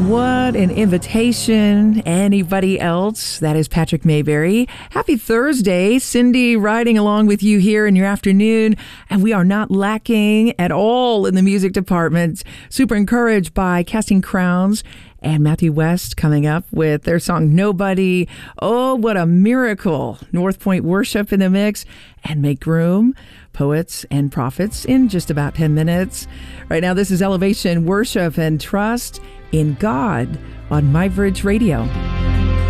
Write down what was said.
What an invitation. Anybody else? That is Patrick Mayberry. Happy Thursday. Cindy riding along with you here in your afternoon. And we are not lacking at all in the music department. Super encouraged by Casting Crowns and Matthew West coming up with their song Nobody. Oh, what a miracle. North Point Worship in the mix. And Make Room, Poets and Prophets in just about 10 minutes. Right now, this is Elevation Worship and Trust in God on MyBridge Radio.